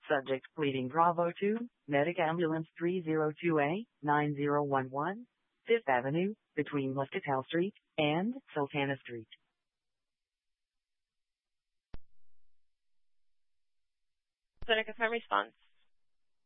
Subject pleading Bravo 2, Medic Ambulance 302A, 9011, Fifth Avenue, between Muscatel Street and Sultana Street. Center confirm response.